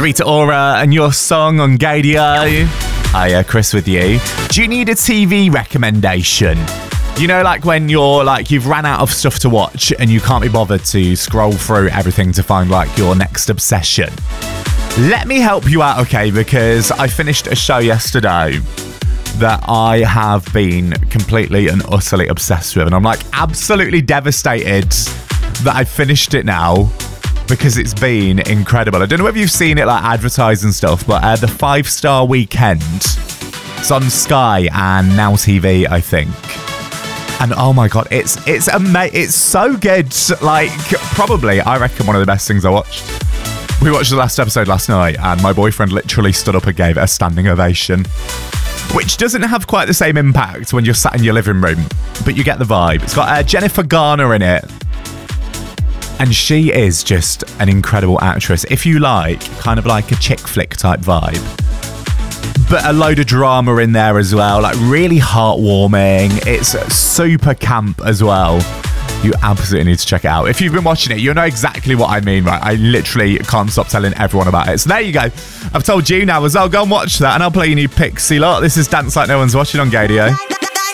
Rita Ora and your song on Gadio. Hiya, Chris with you. Do you need a TV recommendation? You know, like when you're like, you've ran out of stuff to watch and you can't be bothered to scroll through everything to find like your next obsession. Let me help you out, okay? Because I finished a show yesterday that I have been completely and utterly obsessed with. And I'm like absolutely devastated that I finished it now because it's been incredible. I don't know if you've seen it like advertised and stuff, but the 5-Star Weekend, it's on Sky and Now TV, I think. And oh my God, it's so good. Like probably, I reckon one of the best things I watched. We watched the last episode last night and my boyfriend literally stood up and gave it a standing ovation. Which doesn't have quite the same impact when you're sat in your living room, but you get the vibe. It's got Jennifer Garner in it. And she is just an incredible actress. If you like, kind of like a chick flick type vibe. But a load of drama in there as well. Like really heartwarming. It's super camp as well. You absolutely need to check it out. If you've been watching it, you'll know exactly what I mean, right? I literally can't stop telling everyone about it. So there you go. I've told you now as well. Go and watch that and I'll play your new Pixie lot. This is Dance Like No One's Watching on Gadio.